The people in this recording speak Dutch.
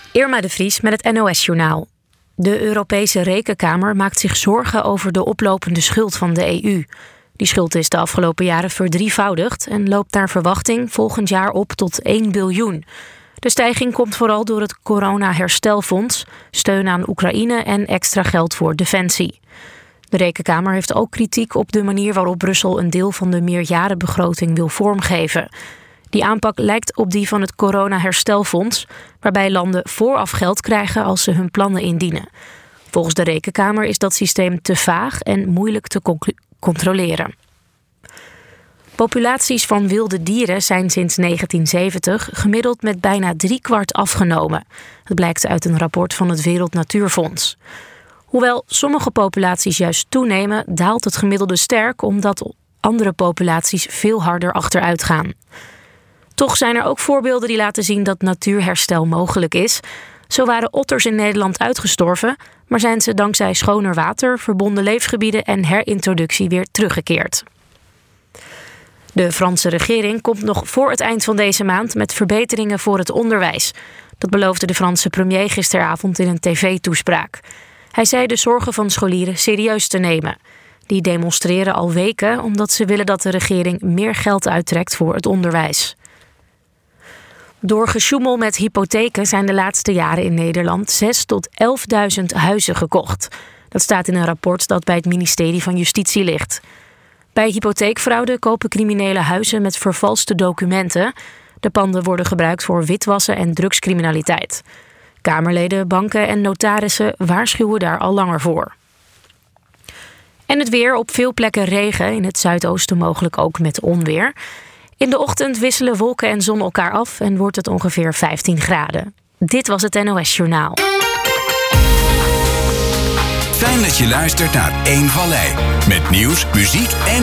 Irma de Vries met het NOS-journaal. De Europese Rekenkamer maakt zich zorgen over de oplopende schuld van de EU. Die schuld is de afgelopen jaren verdrievoudigd en loopt naar verwachting volgend jaar op tot 1 biljoen. De stijging komt vooral door het corona-herstelfonds, steun aan Oekraïne en extra geld voor defensie. De Rekenkamer heeft ook kritiek op de manier waarop Brussel een deel van de meerjarenbegroting wil vormgeven. Die aanpak lijkt op die van het corona-herstelfonds, waarbij landen vooraf geld krijgen als ze hun plannen indienen. Volgens de Rekenkamer is dat systeem te vaag en moeilijk te controleren. Populaties van wilde dieren zijn sinds 1970 gemiddeld met bijna 3/4 afgenomen. Dat blijkt uit een rapport van het Wereld Natuurfonds. Hoewel sommige populaties juist toenemen, daalt het gemiddelde sterk omdat andere populaties veel harder achteruit gaan. Toch zijn er ook voorbeelden die laten zien dat natuurherstel mogelijk is. Zo waren otters in Nederland uitgestorven, maar zijn ze dankzij schoner water, verbonden leefgebieden en herintroductie weer teruggekeerd. De Franse regering komt nog voor het eind van deze maand met verbeteringen voor het onderwijs. Dat beloofde de Franse premier gisteravond in een tv-toespraak. Hij zei de zorgen van scholieren serieus te nemen. Die demonstreren al weken omdat ze willen dat de regering meer geld uittrekt voor het onderwijs. Door gesjoemel met hypotheken zijn de laatste jaren in Nederland 6.000 tot 11.000 huizen gekocht. Dat staat in een rapport dat bij het ministerie van Justitie ligt. Bij hypotheekfraude kopen criminelen huizen met vervalste documenten. De panden worden gebruikt voor witwassen en drugscriminaliteit. Kamerleden, banken en notarissen waarschuwen daar al langer voor. En het weer: op veel plekken regen, in het zuidoosten mogelijk ook met onweer. In de ochtend wisselen wolken en zon elkaar af en wordt het ongeveer 15 graden. Dit was het NOS Journaal. Fijn dat je luistert naar 1 Vallei. Met nieuws, muziek en